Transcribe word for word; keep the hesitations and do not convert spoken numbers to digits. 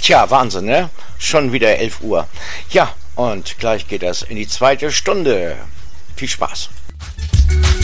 Tja, Wahnsinn, ne? Schon wieder elf Uhr. Ja, und gleich geht das in die zweite Stunde. Viel Spaß.